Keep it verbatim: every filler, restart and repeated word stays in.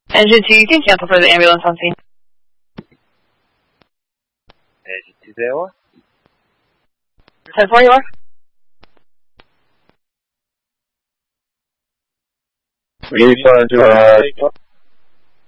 Engine two, you can cancel for the ambulance on scene. Engine two, there you are. ten four, you are? We need to uh,